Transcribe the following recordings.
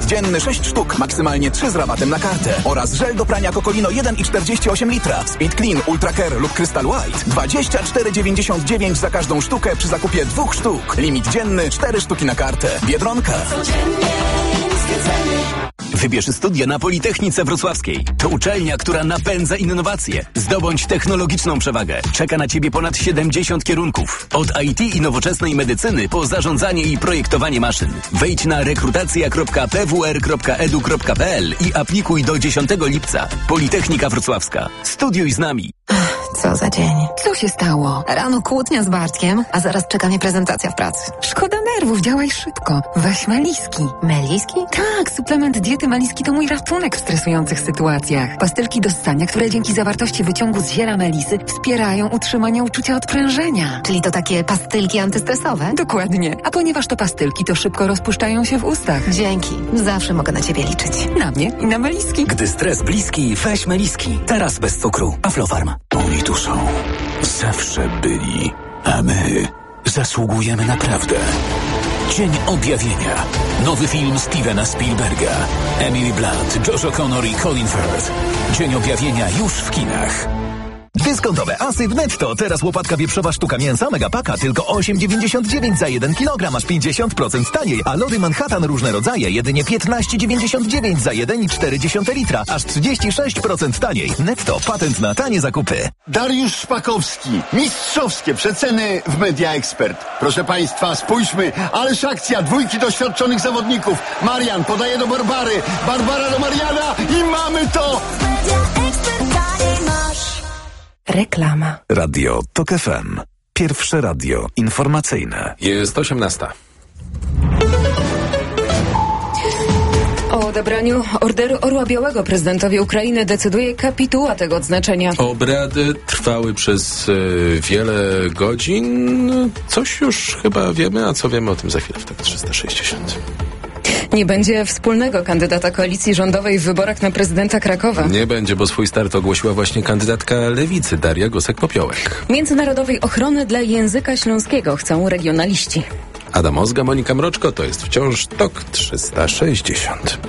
dzienny 6 sztuk, maksymalnie 3 z rabatem na kartę. Oraz żel do prania Cocolino 1,48 litra, Speed Clean, Ultra Care lub Crystal White 24,99 za każdą sztukę przy zakupie 2 sztuk. Limit dzienny 4 sztuki na kartę. Biedronka. Wybierz studia na Politechnice Wrocławskiej. To uczelnia, która napędza innowacje. Zdobądź technologiczną przewagę. Czeka na Ciebie ponad 70 kierunków. Od IT i nowoczesnej medycyny po zarządzanie i projektowanie maszyn. Wejdź na rekrutacja.pwr.edu.pl i aplikuj do 10 lipca. Politechnika Wrocławska. Studiuj z nami. Co za dzień. Co się stało? Rano kłótnia z Bartkiem, a zaraz czeka mnie prezentacja w pracy. Szkoda nerwów, działaj szybko. Weź Meliski. Meliski? Tak, suplement diety Meliski to mój ratunek w stresujących sytuacjach. Pastylki do ssania, które dzięki zawartości wyciągu z ziela melisy wspierają utrzymanie uczucia odprężenia. Czyli to takie pastylki antystresowe? Dokładnie. A ponieważ to pastylki, to szybko rozpuszczają się w ustach. Dzięki. Zawsze mogę na Ciebie liczyć. Na mnie i na Meliski. Gdy stres bliski, weź Meliski. Teraz bez cukru. Aflofarm. Oni tu są. Zawsze byli. A my zasługujemy na prawdę. Dzień Objawienia. Nowy film Stevena Spielberga. Emily Blunt, Josh O'Connor i Colin Firth. Dzień Objawienia już w kinach. Dyskontowe asy w Netto. Teraz łopatka wieprzowa sztuka mięsa Megapaka tylko 8,99 za 1 kg, aż 50% taniej. A lody Manhattan różne rodzaje jedynie 15,99 za 1,4 litra, aż 36% taniej. Netto. Patent na tanie zakupy. Dariusz Szpakowski. Mistrzowskie przeceny w Media Expert. Proszę Państwa, spójrzmy. Ależ akcja. 2 doświadczonych zawodników. Marian podaje do Barbary. Barbara do Mariana i mamy to! Media Expert dalej masz. Reklama. Radio TOK FM. Pierwsze radio informacyjne. Jest 18. O odebraniu Orderu Orła Białego prezydentowi Ukrainy decyduje kapituła tego odznaczenia. Obrady trwały przez wiele godzin. Coś już chyba wiemy, a co wiemy o tym za chwilę w tak 360. Nie będzie wspólnego kandydata koalicji rządowej w wyborach na prezydenta Krakowa. Nie będzie, bo swój start ogłosiła właśnie kandydatka Lewicy, Daria Gosek-Popiołek. Międzynarodowej ochrony dla języka śląskiego chcą regionaliści. Adam Ozga, Monika Mroczko, to jest wciąż TOK 360.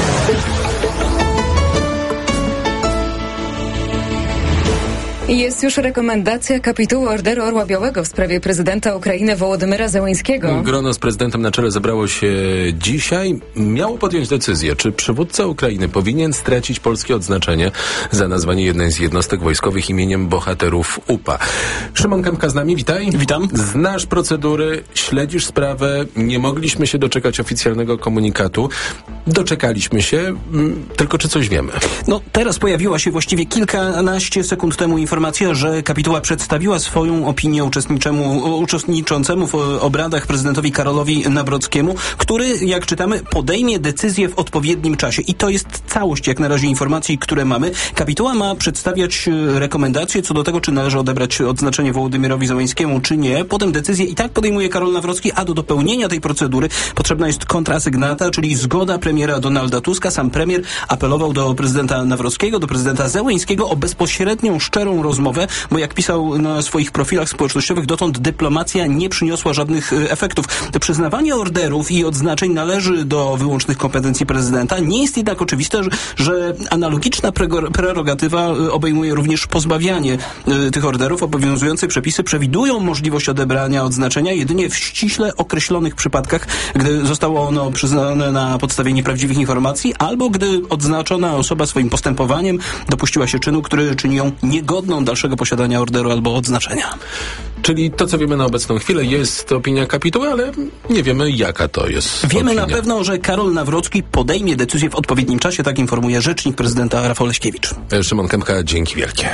Jest już rekomendacja kapituły Orderu Orła Białego w sprawie prezydenta Ukrainy Wołodymyra Zełenskiego. Grono z prezydentem na czele zebrało się dzisiaj. Miało podjąć decyzję, czy przywódca Ukrainy powinien stracić polskie odznaczenie za nazwanie jednej z jednostek wojskowych imieniem bohaterów UPA. Szymon Kępka z nami, witaj. Witam. Znasz procedury, śledzisz sprawę, nie mogliśmy się doczekać oficjalnego komunikatu. Doczekaliśmy się, tylko czy coś wiemy? No, teraz pojawiła się właściwie kilkanaście sekund temu informacja, że kapituła przedstawiła swoją opinię uczestniczącemu w obradach prezydentowi Karolowi Nawrockiemu, który, jak czytamy, podejmie decyzję w odpowiednim czasie. I to jest całość, jak na razie, informacji, które mamy. Kapituła ma przedstawiać rekomendacje co do tego, czy należy odebrać odznaczenie Wołodymyrowi Zełenskiemu, czy nie. Potem decyzję i tak podejmuje Karol Nawrocki, a do dopełnienia tej procedury potrzebna jest kontrasygnata, czyli zgoda premiera Donalda Tuska. Sam premier apelował do prezydenta Nawrockiego, do prezydenta Zełenskiego o bezpośrednią, szczerą rozmowę, bo jak pisał na swoich profilach społecznościowych, dotąd dyplomacja nie przyniosła żadnych efektów. Przyznawanie orderów i odznaczeń należy do wyłącznych kompetencji prezydenta. Nie jest jednak oczywiste, że analogiczna prerogatywa obejmuje również pozbawianie tych orderów. Obowiązujące przepisy przewidują możliwość odebrania odznaczenia jedynie w ściśle określonych przypadkach, gdy zostało ono przyznane na podstawie nieprawdziwych informacji, albo gdy odznaczona osoba swoim postępowaniem dopuściła się czynu, który czyni ją niegodną dalszego posiadania orderu albo odznaczenia. Czyli to, co wiemy na obecną chwilę, jest opinia kapituły, ale nie wiemy, jaka to jest Wiemy opinia. na pewno, że Karol Nawrocki podejmie decyzję w odpowiednim czasie, tak informuje rzecznik prezydenta Rafał Leśkiewicz. Szymon Kępka, dzięki wielkie.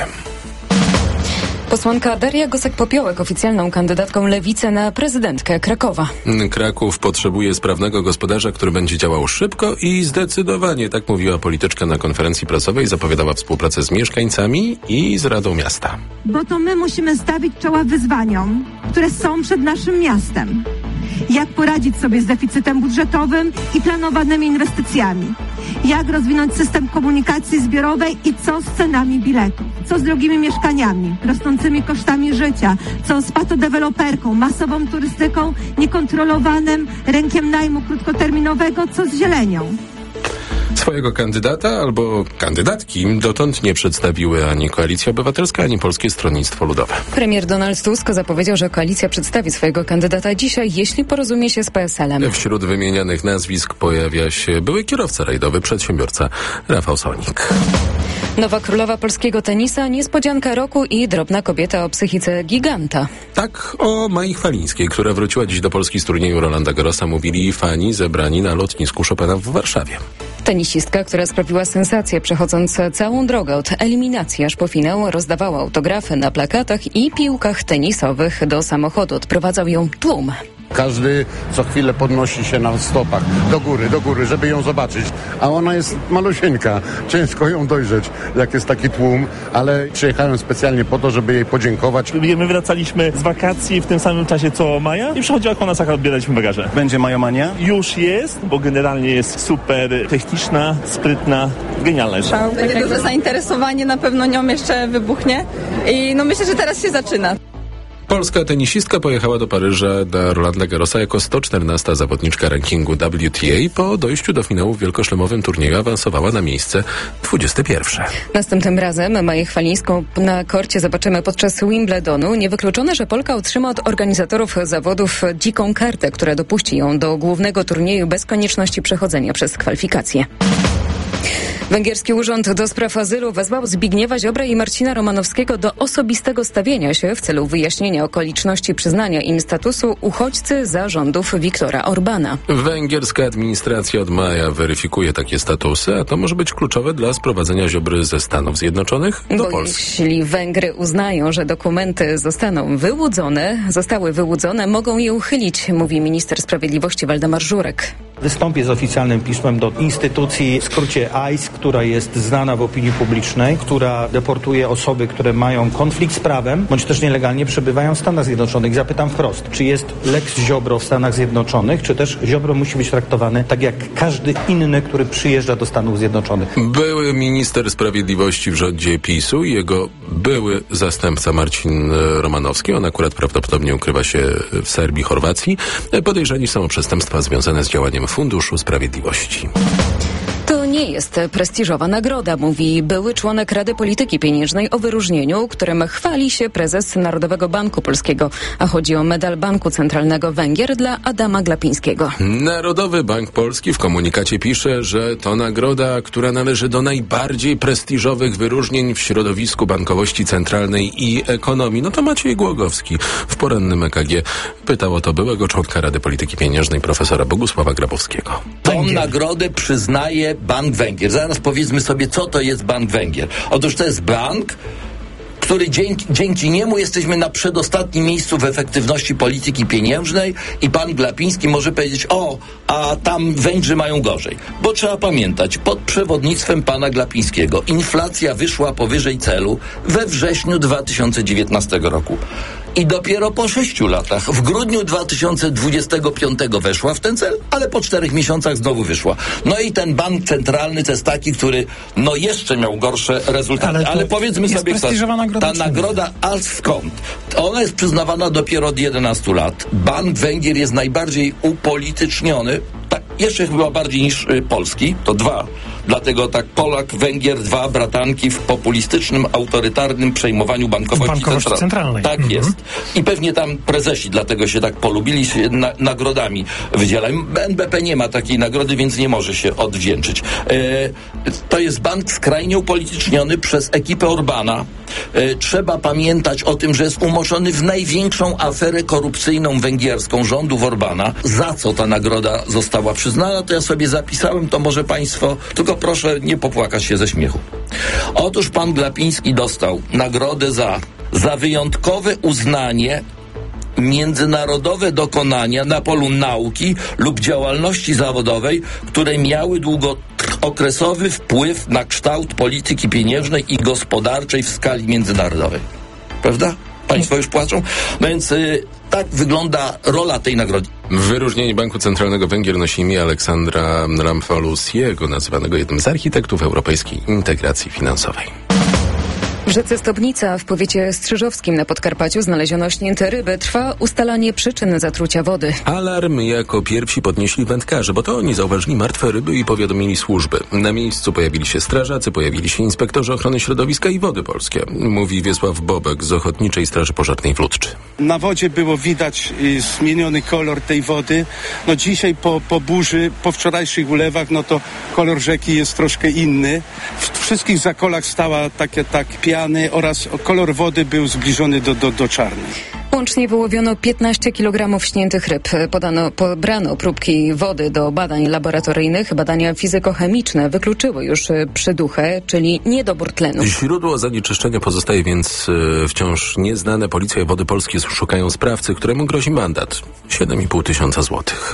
Posłanka Daria Gosek-Popiołek oficjalną kandydatką Lewicy na prezydentkę Krakowa. Kraków potrzebuje sprawnego gospodarza, który będzie działał szybko i zdecydowanie, tak mówiła polityczka na konferencji prasowej, zapowiadała współpracę z mieszkańcami i z Radą Miasta. Bo to my musimy stawić czoła wyzwaniom, które są przed naszym miastem. Jak poradzić sobie z deficytem budżetowym i planowanymi inwestycjami? Jak rozwinąć system komunikacji zbiorowej i co z cenami biletów? Co z drogimi mieszkaniami, rosnącymi kosztami życia? Co z patodeweloperką, masową turystyką, niekontrolowanym rynkiem najmu krótkoterminowego? Co z zielenią? Swojego kandydata albo kandydatki dotąd nie przedstawiły ani Koalicja Obywatelska, ani Polskie Stronnictwo Ludowe. Premier Donald Tusk zapowiedział, że koalicja przedstawi swojego kandydata dzisiaj, jeśli porozumie się z PSL-em. Wśród wymienianych nazwisk pojawia się były kierowca rajdowy, przedsiębiorca Rafał Sonik. Nowa królowa polskiego tenisa, niespodzianka roku i drobna kobieta o psychice giganta. Tak o Mai Chwalińskiej, która wróciła dziś do Polski z turnieju Rolanda Garrosa, mówili fani zebrani na lotnisku Chopina w Warszawie. Tenisistka, która sprawiła sensację, przechodząc całą drogę od eliminacji aż po finał, rozdawała autografy na plakatach i piłkach tenisowych. Do samochodu odprowadzał ją tłum. Każdy co chwilę podnosi się na stopach do góry, żeby ją zobaczyć. A ona jest malusieńka. Ciężko ją dojrzeć, jak jest taki tłum, ale przyjechałem specjalnie po to, żeby jej podziękować. My wracaliśmy z wakacji w tym samym czasie co Maja i przychodziła po nas, jak odbieraliśmy bagaże. Będzie Majomania? Już jest, bo generalnie jest super techniczna, sprytna, genialna jest. Takie duże zainteresowanie na pewno nią jeszcze wybuchnie i myślę, że teraz się zaczyna. Polska tenisistka pojechała do Paryża na Rolanda Garrosa jako 114 zawodniczka rankingu WTA. Po dojściu do finału w wielkoszlemowym turnieju awansowała na miejsce 21. Następnym razem Maję Chwalińską na korcie zobaczymy podczas Wimbledonu. Niewykluczone, że Polka otrzyma od organizatorów zawodów dziką kartę, która dopuści ją do głównego turnieju bez konieczności przechodzenia przez kwalifikacje. Węgierski Urząd do Spraw Azylu wezwał Zbigniewa Ziobrę i Marcina Romanowskiego do osobistego stawienia się w celu wyjaśnienia okoliczności przyznania im statusu uchodźcy za rządów Viktora Orbana. Węgierska administracja od maja weryfikuje takie statusy, a to może być kluczowe dla sprowadzenia Ziobry ze Stanów Zjednoczonych do Polski. Jeśli Węgry uznają, że dokumenty zostały wyłudzone, mogą je uchylić, mówi minister sprawiedliwości Waldemar Żurek. Wystąpię z oficjalnym pismem do instytucji, w skrócie ICE, która jest znana w opinii publicznej, która deportuje osoby, które mają konflikt z prawem, bądź też nielegalnie przebywają w Stanach Zjednoczonych. Zapytam wprost, czy jest Lex Ziobro w Stanach Zjednoczonych, czy też Ziobro musi być traktowany tak jak każdy inny, który przyjeżdża do Stanów Zjednoczonych. Były minister sprawiedliwości w rządzie PiS-u i jego były zastępca Marcin Romanowski. On akurat prawdopodobnie ukrywa się w Serbii, Chorwacji. Podejrzani są o przestępstwa związane z działaniem Funduszu Sprawiedliwości. To nie jest prestiżowa nagroda, mówi były członek Rady Polityki Pieniężnej o wyróżnieniu, którym chwali się prezes Narodowego Banku Polskiego. A chodzi o medal Banku Centralnego Węgier dla Adama Glapińskiego. Narodowy Bank Polski w komunikacie pisze, że to nagroda, która należy do najbardziej prestiżowych wyróżnień w środowisku bankowości centralnej i ekonomii. No to Maciej Głogowski w porannym EKG pytał o to byłego członka Rady Polityki Pieniężnej profesora Bogusława Grabowskiego. Tą nagrodę przyznaje Bank Węgier. Zaraz powiedzmy sobie, co to jest Bank Węgier. Otóż to jest bank, który dzięki niemu jesteśmy na przedostatnim miejscu w efektywności polityki pieniężnej i pan Glapiński może powiedzieć, a tam Węgrzy mają gorzej. Bo trzeba pamiętać, pod przewodnictwem pana Glapińskiego inflacja wyszła powyżej celu we wrześniu 2019 roku. I dopiero po 6 latach, w grudniu 2025 weszła w ten cel, ale po 4 miesiącach znowu wyszła. No i ten bank centralny to jest taki, który jeszcze miał gorsze rezultaty. Ale powiedzmy sobie, ta nagroda, a skąd? Ona jest przyznawana dopiero od 11 lat. Bank Węgier jest najbardziej upolityczniony, tak, jeszcze chyba bardziej niż polski, to 2. Dlatego tak Polak, Węgier, 2 bratanki w populistycznym, autorytarnym przejmowaniu bankowości centralnej. Tak jest. I pewnie tam prezesi dlatego się tak polubili, się nagrodami wydzielają. NBP nie ma takiej nagrody, więc nie może się odwdzięczyć. To jest bank skrajnie upolityczniony przez ekipę Orbana. Trzeba pamiętać o tym, że jest umoczony w największą aferę korupcyjną węgierską rządów Orbana. Za co ta nagroda została przyznana, to ja sobie zapisałem, to może państwo, tylko proszę nie popłakać się ze śmiechu. Otóż pan Glapiński dostał nagrodę za wyjątkowe uznanie międzynarodowe dokonania na polu nauki lub działalności zawodowej, które miały długookresowy wpływ na kształt polityki pieniężnej i gospodarczej w skali międzynarodowej. Prawda? Państwo już płaczą? No więc tak wygląda rola tej nagrody. Wyróżnienie Banku Centralnego Węgier nosi imię Aleksandra Ramfalusiego, nazywanego jednym z architektów europejskiej integracji finansowej. W rzece Stobnica w powiecie strzyżowskim na Podkarpaciu znaleziono śnięte ryby. Trwa ustalanie przyczyn zatrucia wody. Alarm jako pierwsi podnieśli wędkarze, bo to oni zauważyli martwe ryby i powiadomili służby. Na miejscu pojawili się strażacy, pojawili się inspektorzy ochrony środowiska i Wody Polskie. Mówi Wiesław Bobek z Ochotniczej Straży Pożarnej w Ludczy. Na wodzie było widać zmieniony kolor tej wody. No dzisiaj po burzy, po wczorajszych ulewach, no to kolor rzeki jest troszkę inny. W wszystkich zakolach stała takie piany oraz kolor wody był zbliżony do czarnej. Łącznie wyłowiono 15 kg śniętych ryb. Pobrano próbki wody do badań laboratoryjnych. Badania fizykochemiczne wykluczyły już przyduchę, czyli niedobór tlenu. Źródło zanieczyszczenia pozostaje więc wciąż nieznane. Policja i Wody Polskie szukają sprawcy, któremu grozi mandat 7,5 tysiąca złotych.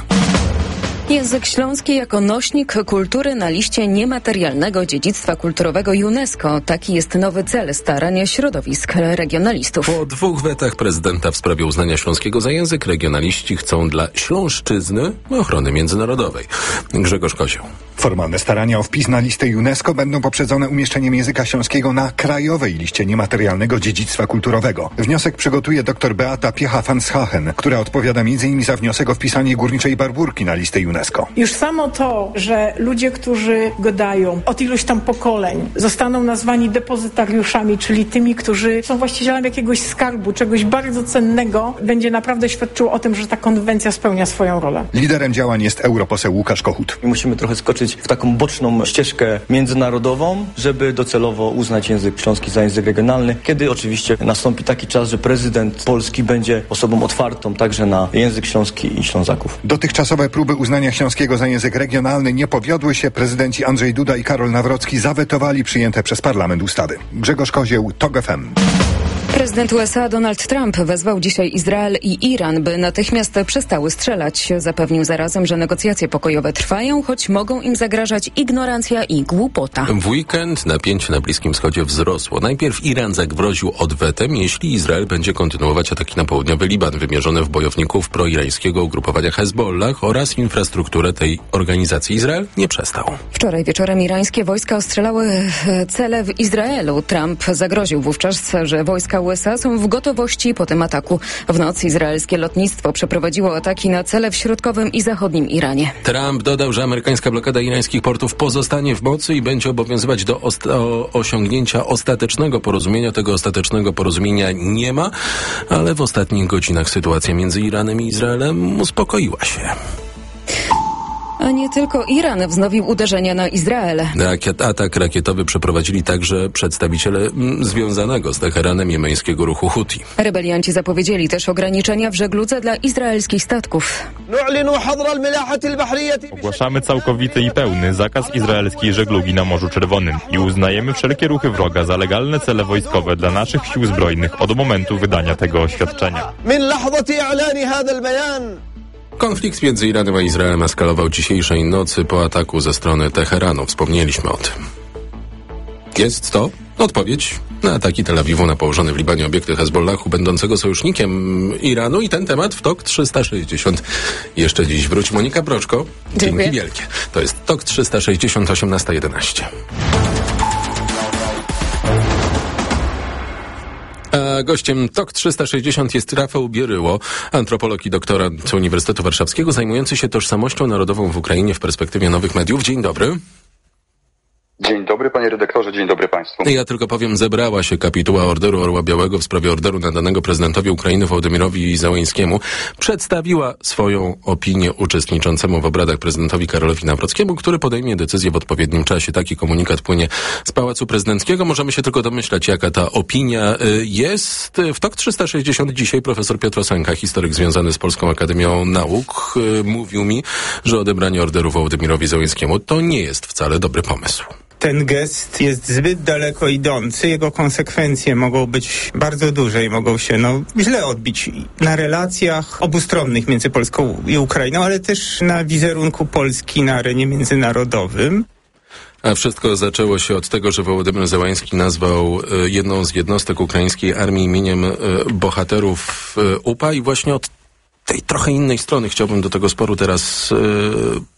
Język śląski jako nośnik kultury na liście niematerialnego dziedzictwa kulturowego UNESCO. Taki jest nowy cel starania środowisk regionalistów. Po 2 wetach prezydenta w sprawie uznania śląskiego za język regionaliści chcą dla Śląszczyzny ochrony międzynarodowej. Grzegorz Kozioł. Formalne starania o wpis na listę UNESCO będą poprzedzone umieszczeniem języka śląskiego na krajowej liście niematerialnego dziedzictwa kulturowego. Wniosek przygotuje dr Beata Piecha-Fanshagen, która odpowiada m.in. za wniosek o wpisanie Górniczej Barburki na listę UNESCO. Już samo to, że ludzie, którzy gadają od iluś tam pokoleń, zostaną nazwani depozytariuszami, czyli tymi, którzy są właścicielami jakiegoś skarbu, czegoś bardzo cennego, będzie naprawdę świadczyło o tym, że ta konwencja spełnia swoją rolę. Liderem działań jest europoseł Łukasz Kochut. Musimy trochę skoczyć w taką boczną ścieżkę międzynarodową, żeby docelowo uznać język śląski za język regionalny, kiedy oczywiście nastąpi taki czas, że prezydent Polski będzie osobą otwartą także na język śląski i Ślązaków. Dotychczasowe próby uznania śląskiego za język regionalny nie powiodły się. Prezydenci Andrzej Duda i Karol Nawrocki zawetowali przyjęte przez parlament ustawy. Grzegorz Kozieł, TOG FM. Prezydent USA Donald Trump wezwał dzisiaj Izrael i Iran, by natychmiast przestały strzelać. Zapewnił zarazem, że negocjacje pokojowe trwają, choć mogą im zagrażać ignorancja i głupota. W weekend napięcie na Bliskim Wschodzie wzrosło. Najpierw Iran zagroził odwetem, jeśli Izrael będzie kontynuować ataki na południowy Liban wymierzone w bojowników proirańskiego ugrupowania Hezbollah oraz infrastrukturę tej organizacji. Izrael nie przestał. Wczoraj wieczorem irańskie wojska ostrzelały cele w Izraelu. Trump zagroził wówczas, że wojska USA są w gotowości po tym ataku. W noc izraelskie lotnictwo przeprowadziło ataki na cele w środkowym i zachodnim Iranie. Trump dodał, że amerykańska blokada irańskich portów pozostanie w mocy i będzie obowiązywać do osiągnięcia ostatecznego porozumienia. Tego ostatecznego porozumienia nie ma, ale w ostatnich godzinach sytuacja między Iranem i Izraelem uspokoiła się. A nie tylko Iran wznowił uderzenia na Izrael. Atak rakietowy przeprowadzili także przedstawiciele związanego z Teheranem jemeńskiego ruchu Huti. Rebelianci zapowiedzieli też ograniczenia w żegludze dla izraelskich statków. Ogłaszamy całkowity i pełny zakaz izraelskiej żeglugi na Morzu Czerwonym i uznajemy wszelkie ruchy wroga za legalne cele wojskowe dla naszych sił zbrojnych od momentu wydania tego oświadczenia. Konflikt między Iranem a Izraelem eskalował dzisiejszej nocy po ataku ze strony Teheranu. Wspomnieliśmy o tym. Jest to odpowiedź na ataki Tel Awiwu na położone w Libanie obiekty Hezbollahu, będącego sojusznikiem Iranu, i ten temat w TOK 360 jeszcze dziś wróci. Monika Broczko, dzięki wielkie. To jest TOK 360, 18:11. A gościem TOK 360 jest Rafał Bieryło, antropolog i doktorant Uniwersytetu Warszawskiego, zajmujący się tożsamością narodową w Ukrainie w perspektywie nowych mediów. Dzień dobry. Dzień dobry, panie redaktorze, dzień dobry państwu. Ja tylko powiem, zebrała się kapituła Orderu Orła Białego w sprawie orderu nadanego prezydentowi Ukrainy Wołodymyrowi Zełenskiemu. Przedstawiła swoją opinię uczestniczącemu w obradach prezydentowi Karolowi Nawrockiemu, który podejmie decyzję w odpowiednim czasie. Taki komunikat płynie z Pałacu Prezydenckiego. Możemy się tylko domyślać, jaka ta opinia jest. W TOK 360 dzisiaj profesor Piotr Osenka, historyk związany z Polską Akademią Nauk, mówił mi, że odebranie orderu Wołodymyrowi Zełenskiemu to nie jest wcale dobry pomysł. Ten gest jest zbyt daleko idący, jego konsekwencje mogą być bardzo duże i mogą się źle odbić na relacjach obustronnych między Polską i Ukrainą, ale też na wizerunku Polski na arenie międzynarodowym. A wszystko zaczęło się od tego, że Wołodymyr Zełański nazwał jedną z jednostek ukraińskiej armii imieniem bohaterów UPA i właśnie od tej trochę innej strony chciałbym do tego sporu teraz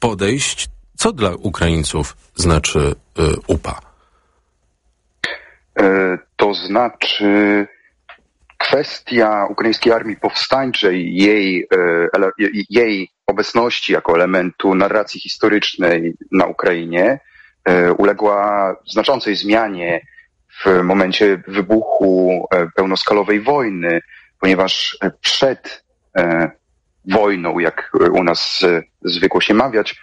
podejść. Co dla Ukraińców znaczy UPA? To znaczy kwestia ukraińskiej armii powstańczej, jej obecności jako elementu narracji historycznej na Ukrainie uległa znaczącej zmianie w momencie wybuchu pełnoskalowej wojny, ponieważ przed wojną, jak u nas zwykło się mawiać,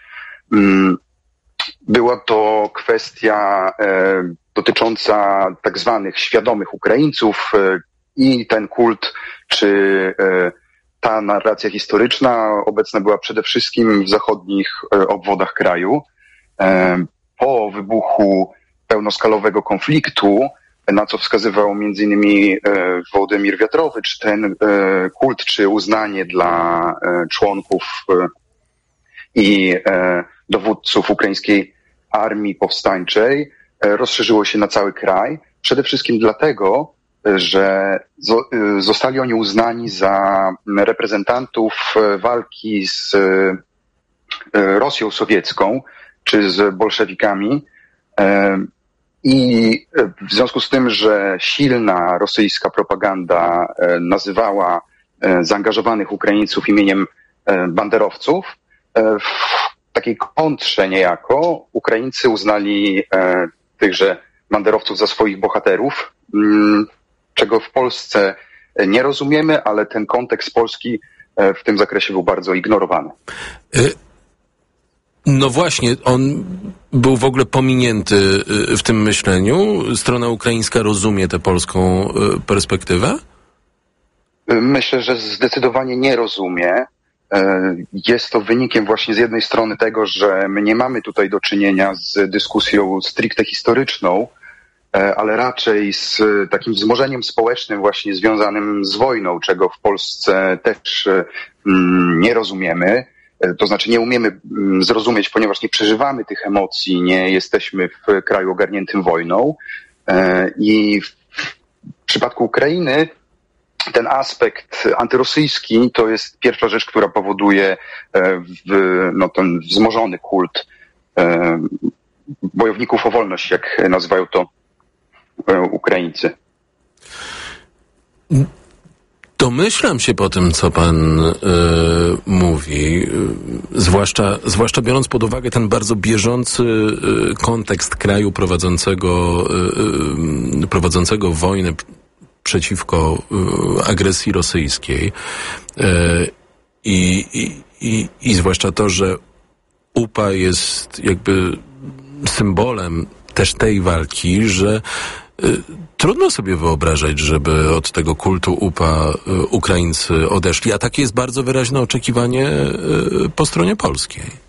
była to kwestia dotycząca tak zwanych świadomych Ukraińców i ten kult, czy ta narracja historyczna obecna była przede wszystkim w zachodnich obwodach kraju. Po wybuchu pełnoskalowego konfliktu, na co wskazywał m.in. Wołodymyr Wiatrowicz, ten kult czy uznanie dla członków i dowódców ukraińskiej armii powstańczej rozszerzyło się na cały kraj. Przede wszystkim dlatego, że zostali oni uznani za reprezentantów walki z Rosją sowiecką czy z bolszewikami. I w związku z tym, że silna rosyjska propaganda nazywała zaangażowanych Ukraińców imieniem banderowców, w takiej kontrze niejako Ukraińcy uznali tychże banderowców za swoich bohaterów, czego w Polsce nie rozumiemy, ale ten kontekst polski w tym zakresie był bardzo ignorowany. No właśnie, on był w ogóle pominięty w tym myśleniu. Strona ukraińska rozumie tę polską perspektywę? Myślę, że zdecydowanie nie rozumie. Jest to wynikiem właśnie z jednej strony tego, że my nie mamy tutaj do czynienia z dyskusją stricte historyczną, ale raczej z takim wzmożeniem społecznym właśnie związanym z wojną, czego w Polsce też nie rozumiemy. To znaczy nie umiemy zrozumieć, ponieważ nie przeżywamy tych emocji, nie jesteśmy w kraju ogarniętym wojną. I w przypadku Ukrainy ten aspekt antyrosyjski to jest pierwsza rzecz, która powoduje ten wzmożony kult bojowników o wolność, jak nazywają to Ukraińcy. Domyślam się po tym, co pan mówi, zwłaszcza biorąc pod uwagę ten bardzo bieżący kontekst kraju prowadzącego wojnę przeciwko agresji rosyjskiej i zwłaszcza to, że UPA jest jakby symbolem też tej walki, że trudno sobie wyobrażać, żeby od tego kultu UPA Ukraińcy odeszli, a takie jest bardzo wyraźne oczekiwanie po stronie polskiej.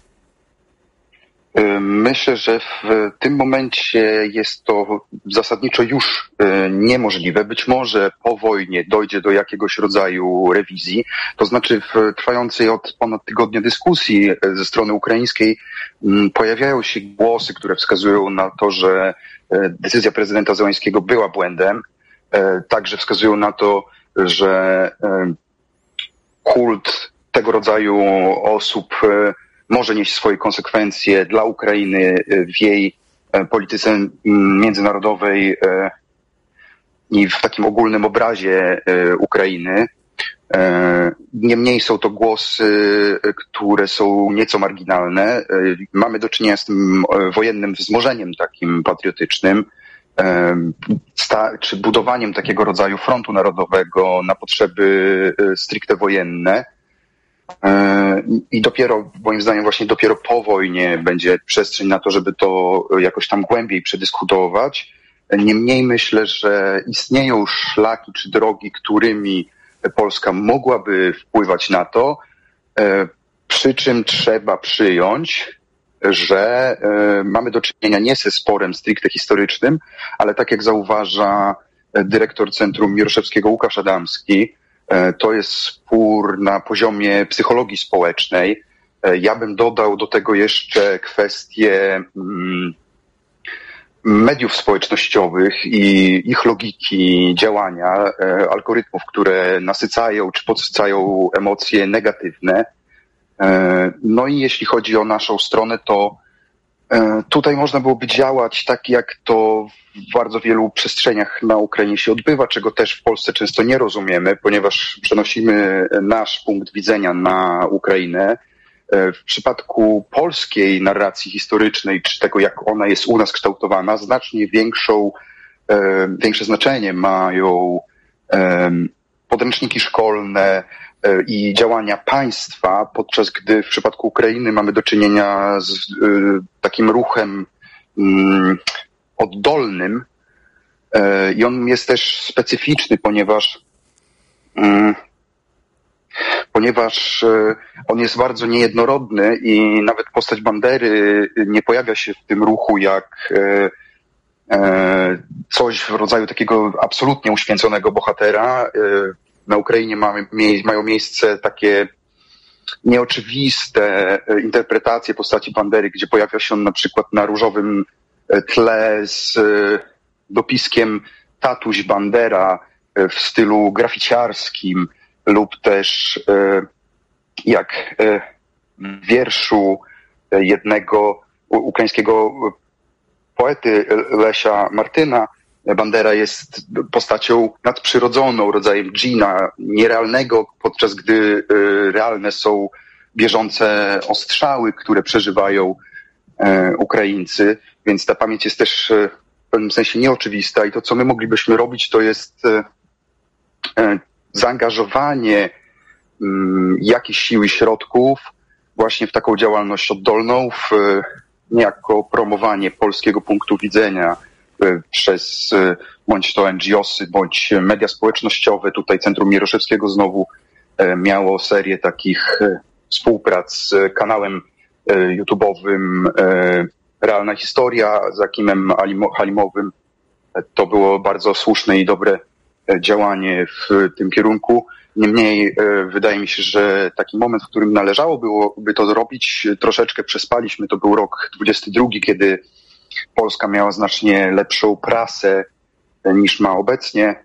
Myślę, że w tym momencie jest to zasadniczo już niemożliwe. Być może po wojnie dojdzie do jakiegoś rodzaju rewizji. To znaczy w trwającej od ponad tygodnia dyskusji ze strony ukraińskiej pojawiają się głosy, które wskazują na to, że decyzja prezydenta Zełańskiego była błędem. Także wskazują na to, że kult tego rodzaju osób może nieść swoje konsekwencje dla Ukrainy w jej polityce międzynarodowej i w takim ogólnym obrazie Ukrainy. Niemniej są to głosy, które są nieco marginalne. Mamy do czynienia z tym wojennym wzmożeniem takim patriotycznym, czy budowaniem takiego rodzaju frontu narodowego na potrzeby stricte wojenne. I dopiero, moim zdaniem, właśnie dopiero po wojnie będzie przestrzeń na to, żeby to jakoś tam głębiej przedyskutować. Niemniej myślę, że istnieją szlaki czy drogi, którymi Polska mogłaby wpływać na to, przy czym trzeba przyjąć, że mamy do czynienia nie ze sporem stricte historycznym, ale tak jak zauważa dyrektor Centrum Miroszewskiego Łukasz Adamski, to jest spór na poziomie psychologii społecznej. Ja bym dodał do tego jeszcze kwestię mediów społecznościowych i ich logiki działania, algorytmów, które nasycają czy podsycają emocje negatywne. No i jeśli chodzi o naszą stronę, to Tutaj można byłoby działać tak, jak to w bardzo wielu przestrzeniach na Ukrainie się odbywa, czego też w Polsce często nie rozumiemy, ponieważ przenosimy nasz punkt widzenia na Ukrainę. W przypadku polskiej narracji historycznej, czy tego, jak ona jest u nas kształtowana, znacznie większe znaczenie mają podręczniki szkolne i działania państwa, podczas gdy w przypadku Ukrainy mamy do czynienia z takim ruchem oddolnym i on jest też specyficzny, ponieważ on jest bardzo niejednorodny i nawet postać Bandery nie pojawia się w tym ruchu jak coś w rodzaju takiego absolutnie uświęconego bohatera. Na Ukrainie mają miejsce takie nieoczywiste interpretacje postaci Bandery, gdzie pojawia się on na przykład na różowym tle z dopiskiem Tatuś Bandera w stylu graficiarskim lub też jak w wierszu jednego ukraińskiego poety Lesia Martyna, Bandera jest postacią nadprzyrodzoną, rodzajem dżina, nierealnego, podczas gdy realne są bieżące ostrzały, które przeżywają Ukraińcy, więc ta pamięć jest też w pewnym sensie nieoczywista i to, co my moglibyśmy robić, to jest zaangażowanie jakichś sił i środków właśnie w taką działalność oddolną, w niejako promowanie polskiego punktu widzenia przez bądź to NGO-sy, bądź media społecznościowe. Tutaj Centrum Mieroszewskiego znowu miało serię takich współprac z kanałem YouTube'owym Realna Historia z Akimem Halimowym. To było bardzo słuszne i dobre działanie w tym kierunku. Niemniej wydaje mi się, że taki moment, w którym należało byłoby to zrobić, troszeczkę przespaliśmy. To był rok 22, kiedy Polska miała znacznie lepszą prasę niż ma obecnie.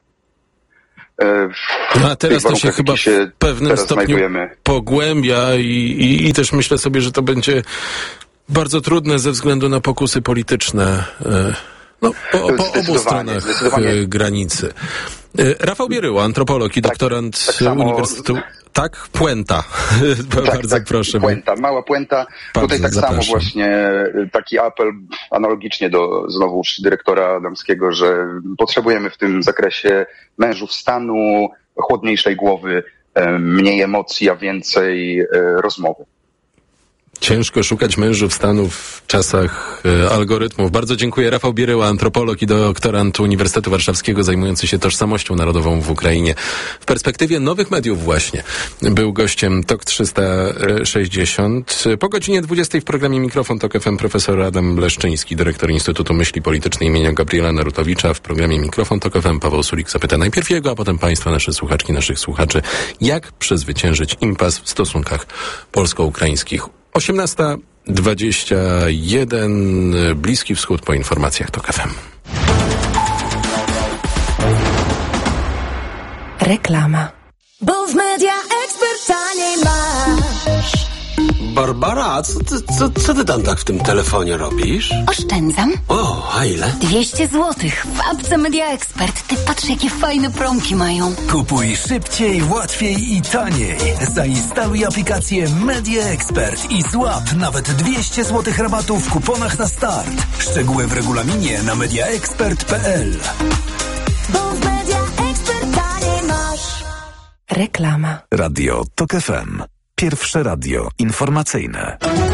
A teraz to się chyba w pewnym stopniu pogłębia i też myślę sobie, że to będzie bardzo trudne ze względu na pokusy polityczne po obu stronach granicy. Rafał Bieryła, antropolog i doktorant Uniwersytetu. Tak? Puenta. Bardzo proszę. Puenta, mała puenta. Tutaj tak samo właśnie taki apel analogicznie do znowuż dyrektora Adamskiego, że potrzebujemy w tym zakresie mężów stanu, chłodniejszej głowy, mniej emocji, a więcej rozmowy. Ciężko szukać mężów stanu w czasach algorytmów. Bardzo dziękuję. Rafał Bieryła, antropolog i doktorant Uniwersytetu Warszawskiego zajmujący się tożsamością narodową w Ukrainie. W perspektywie nowych mediów właśnie był gościem TOK 360. Po godzinie 20 w programie Mikrofon TOK FM profesor Adam Leszczyński, dyrektor Instytutu Myśli Politycznej imienia Gabriela Narutowicza. W programie Mikrofon TOK FM Paweł Sulik zapyta najpierw jego, a potem państwa, nasze słuchaczki, naszych słuchaczy, jak przezwyciężyć impas w stosunkach polsko-ukraińskich. 18:21, Bliski Wschód po informacjach TOK FM. Reklama. Bo w Media Expert taniej masz. Barbara, co ty tam tak w tym telefonie robisz? Oszczędzam. O, a ile? 200 złotych w apce Media Expert. Ty patrz, jakie fajne promki mają. Kupuj szybciej, łatwiej i taniej. Zainstaluj aplikację Media Expert i złap nawet 200 złotych rabatu w kuponach na start. Szczegóły w regulaminie na mediaexpert.pl. Bo w Media Expert taniej masz. Reklama. Radio TOK FM. Pierwsze radio informacyjne.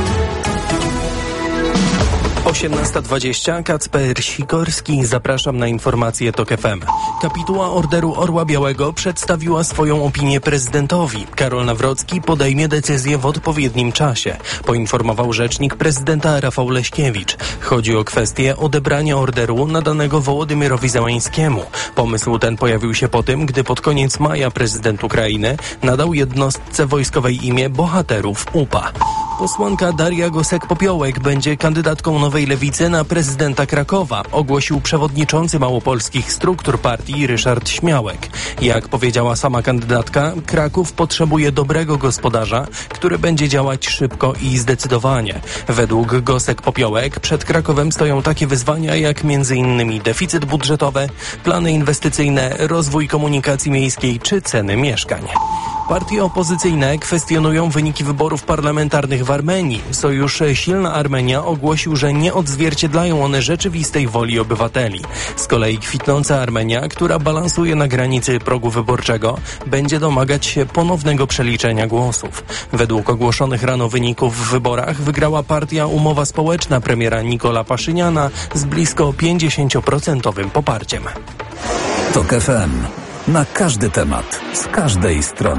18:20, Kacper Sikorski, zapraszam na informacje TOK FM. Kapituła Orderu Orła Białego przedstawiła swoją opinię prezydentowi. Karol Nawrocki podejmie decyzję w odpowiednim czasie, poinformował rzecznik prezydenta Rafał Leśkiewicz. Chodzi o kwestię odebrania orderu nadanego Wołodymyrowi Zełańskiemu. Pomysł ten pojawił się po tym, gdy pod koniec maja prezydent Ukrainy nadał jednostce wojskowej imię Bohaterów UPA. Posłanka Daria Gosek-Popiołek będzie kandydatką Nowej Lewicy na prezydenta Krakowa, ogłosił przewodniczący małopolskich struktur partii Ryszard Śmiałek. Jak powiedziała sama kandydatka, Kraków potrzebuje dobrego gospodarza, który będzie działać szybko i zdecydowanie. Według Gosek-Popiołek przed Krakowem stoją takie wyzwania jak m.in. deficyt budżetowy, plany inwestycyjne, rozwój komunikacji miejskiej czy ceny mieszkań. Partie opozycyjne kwestionują wyniki wyborów parlamentarnych w Armenii. Sojusz Silna Armenia ogłosił, że nie odzwierciedlają one rzeczywistej woli obywateli. Z kolei kwitnąca Armenia, która balansuje na granicy progu wyborczego, będzie domagać się ponownego przeliczenia głosów. Według ogłoszonych rano wyników w wyborach wygrała partia Umowa Społeczna premiera Nikola Paszyniana z blisko 50% poparciem. TOK FM. Na każdy temat, z każdej strony.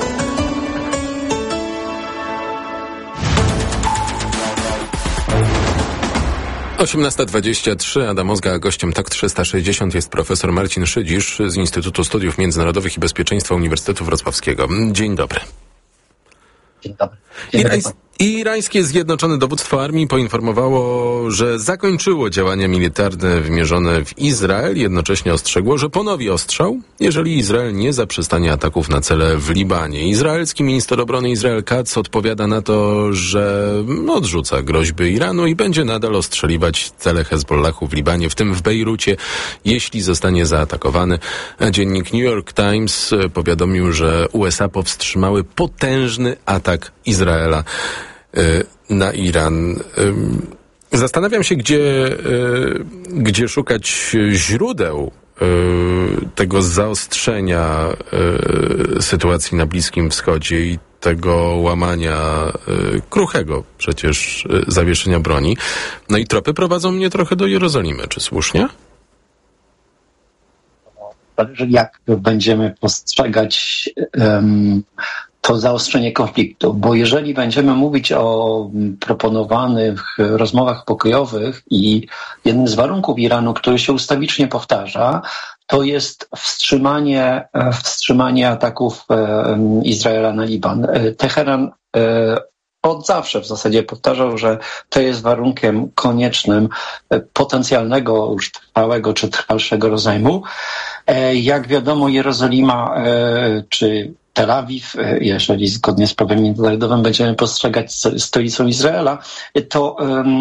Osiemnasta 23, Adam Ozga, a gościem TOK 360 jest profesor Marcin Szydzisz z Instytutu Studiów Międzynarodowych i Bezpieczeństwa Uniwersytetu Wrocławskiego. Dzień dobry. Dzień dobry. Irańskie Zjednoczone Dowództwo Armii poinformowało, że zakończyło działania militarne wymierzone w Izrael. Jednocześnie ostrzegło, że ponowi ostrzał, jeżeli Izrael nie zaprzestanie ataków na cele w Libanie. Izraelski minister obrony Israel Katz odpowiada na to, że odrzuca groźby Iranu i będzie nadal ostrzeliwać cele Hezbollahu w Libanie, w tym w Bejrucie, jeśli zostanie zaatakowany. Dziennik New York Times powiadomił, że USA powstrzymały potężny atak Izraela na Iran. Zastanawiam się, gdzie szukać źródeł tego zaostrzenia sytuacji na Bliskim Wschodzie i tego łamania kruchego przecież zawieszenia broni. No i tropy prowadzą mnie trochę do Jerozolimy. Czy słusznie? Zależy, jak będziemy postrzegać to zaostrzenie konfliktu, bo jeżeli będziemy mówić o proponowanych rozmowach pokojowych i jednym z warunków Iranu, który się ustawicznie powtarza, to jest wstrzymanie ataków Izraela na Liban. Teheran od zawsze w zasadzie powtarzał, że to jest warunkiem koniecznym potencjalnego już trwałego czy trwalszego rozejmu. Jak wiadomo, Jerozolima czy Tel Awiw, jeżeli zgodnie z prawem międzynarodowym będziemy postrzegać stolicą Izraela, to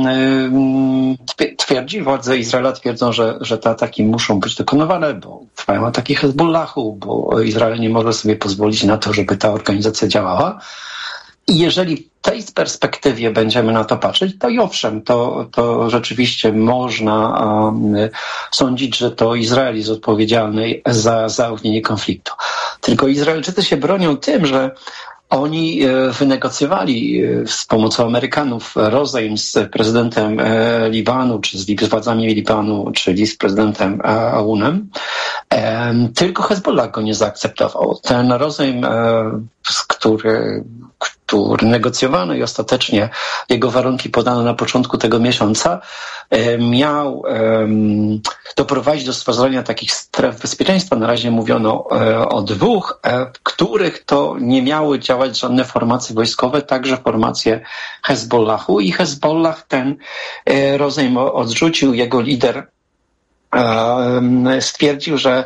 władze Izraela twierdzą, że te ataki muszą być dokonywane, bo trwają ataki Hezbollahu, bo Izrael nie może sobie pozwolić na to, żeby ta organizacja działała. I jeżeli w tej perspektywie będziemy na to patrzeć, to i owszem, to rzeczywiście można sądzić, że to Izrael jest odpowiedzialny za zaognienie konfliktu. Tylko Izraelczycy się bronią tym, że oni wynegocjowali z pomocą Amerykanów rozejm z prezydentem Libanu, czy z władzami Libanu, czyli z prezydentem Aounem. Tylko Hezbollah go nie zaakceptował. Ten rozejm, który negocjowano i ostatecznie jego warunki podano na początku tego miesiąca, miał doprowadzić do stworzenia takich stref bezpieczeństwa. Na razie mówiono o dwóch, w których to nie miały działać żadne formacje wojskowe, także formacje Hezbollahu, i Hezbollah ten rozejm odrzucił. Jego lider stwierdził, że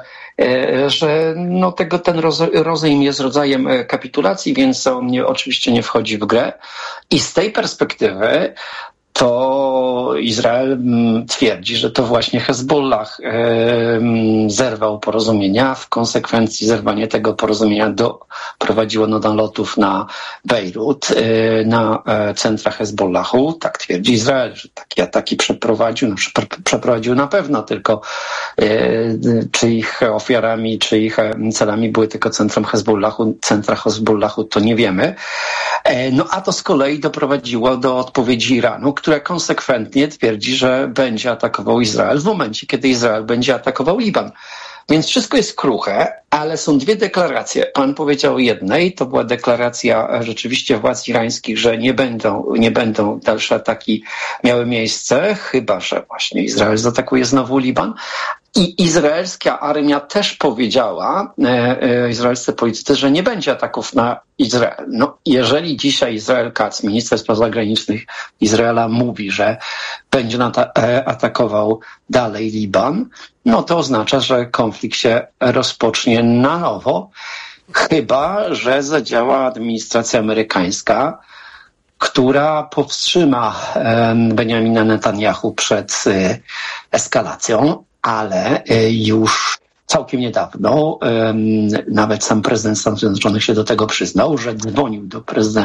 ten rozejm jest rodzajem kapitulacji, więc on oczywiście nie wchodzi w grę. I z tej perspektywy to Izrael twierdzi, że to właśnie Hezbollah zerwał porozumienia. W konsekwencji zerwanie tego porozumienia doprowadziło do nalotów na Bejrut, na centra Hezbollahu. Tak twierdzi Izrael, że takie ataki przeprowadził na pewno, tylko czy ich ofiarami, czy ich celami były tylko centra Hezbollahu, to nie wiemy. A to z kolei doprowadziło do odpowiedzi Iranu, która konsekwentnie twierdzi, że będzie atakował Izrael w momencie, kiedy Izrael będzie atakował Liban. Więc wszystko jest kruche, ale są dwie deklaracje. Pan powiedział o jednej, to była deklaracja rzeczywiście władz irańskich, że nie będą dalsze ataki miały miejsce, chyba że właśnie Izrael zaatakuje znowu Liban. I izraelska armia też powiedziała, izraelscy politycy, że nie będzie ataków na Izrael. No, jeżeli dzisiaj Israel Katz, minister spraw zagranicznych Izraela, mówi, że będzie atakował dalej Liban, no to oznacza, że konflikt się rozpocznie na nowo, chyba że zadziała administracja amerykańska, która powstrzyma Benjamina Netanyahu przed eskalacją, ale już całkiem niedawno nawet sam prezydent Stanów Zjednoczonych się do tego przyznał, że dzwonił do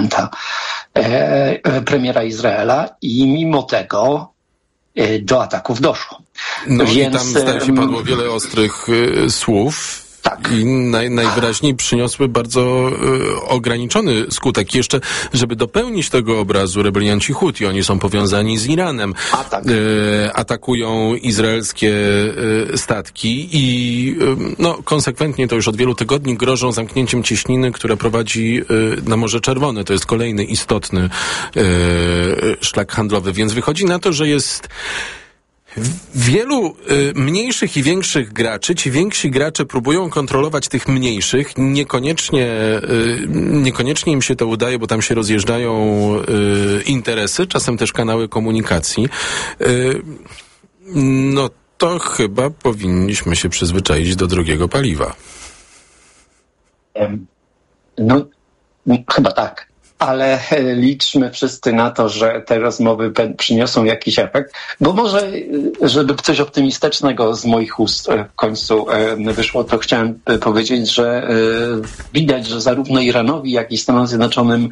premiera Izraela i mimo tego do ataków doszło. No więc, i tam zdaje się padło wiele ostrych słów. Tak. I najwyraźniej przyniosły bardzo ograniczony skutek. Jeszcze, żeby dopełnić tego obrazu, rebelianci Huti, oni są powiązani z Iranem, atakują izraelskie statki i konsekwentnie to już od wielu tygodni grożą zamknięciem cieśniny, która prowadzi na Morze Czerwone. To jest kolejny istotny szlak handlowy, więc wychodzi na to, że jest wielu mniejszych i większych graczy. Ci więksi gracze próbują kontrolować tych mniejszych. Niekoniecznie im się to udaje, bo tam się rozjeżdżają interesy, czasem też kanały komunikacji. No to chyba powinniśmy się przyzwyczaić do drogiego paliwa. No, chyba tak. Ale liczmy wszyscy na to, że te rozmowy przyniosą jakiś efekt, bo może, żeby coś optymistycznego z moich ust w końcu wyszło, to chciałem powiedzieć, że widać, że zarówno Iranowi, jak i Stanom Zjednoczonym,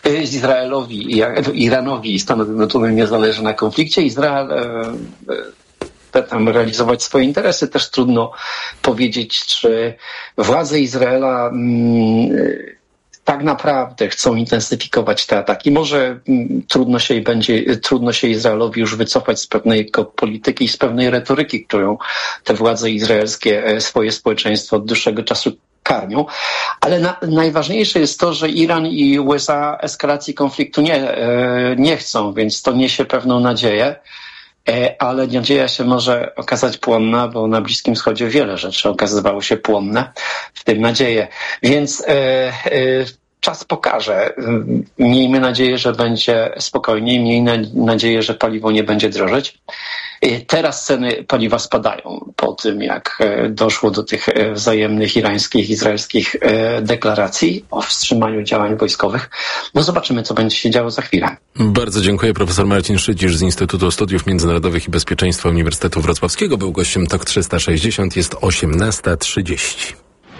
Iranowi i Stanom Zjednoczonym nie zależy na konflikcie. Izrael chce tam realizować swoje interesy. Też trudno powiedzieć, czy władze Izraela tak naprawdę chcą intensyfikować te ataki. Może trudno się Izraelowi już wycofać z pewnej polityki i z pewnej retoryki, którą te władze izraelskie swoje społeczeństwo od dłuższego czasu karmią. Ale najważniejsze jest to, że Iran i USA eskalacji konfliktu nie chcą, więc to niesie pewną nadzieję. Ale nadzieja się może okazać płonna, bo na Bliskim Wschodzie wiele rzeczy okazywało się płonne, w tym nadzieję. Więc czas pokaże. Miejmy nadzieję, że będzie spokojniej, miejmy nadzieję, że paliwo nie będzie drożeć. Teraz ceny paliwa spadają po tym, jak doszło do tych wzajemnych irańskich, izraelskich deklaracji o wstrzymaniu działań wojskowych. No zobaczymy, co będzie się działo za chwilę. Bardzo dziękuję. Profesor Marcin Szydzisz z Instytutu Studiów Międzynarodowych i Bezpieczeństwa Uniwersytetu Wrocławskiego był gościem TOK 360. Jest 18:30.